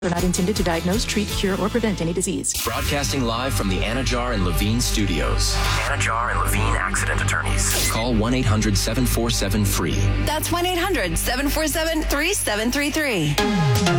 are not intended to diagnose, treat, cure, or prevent any disease. Broadcasting live from the Anajar and Levine studios. Anajar and Levine Accident Attorneys. Call 1-800-747-FREE. That's 1-800-747-3733.